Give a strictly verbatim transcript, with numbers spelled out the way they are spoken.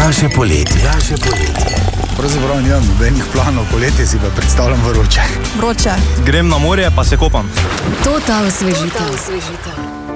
Naše poletje. Naše poletje. Pravzaprav nimam nobenih planov, poletje si pa predstavljam vroče. Vroče. Grem na morje, pa se kopam. Total osvežitev.